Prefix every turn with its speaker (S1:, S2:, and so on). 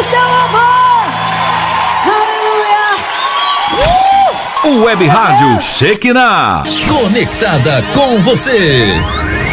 S1: seu amor. Aleluia.
S2: Web Rádio Shekinah. Conectada com você.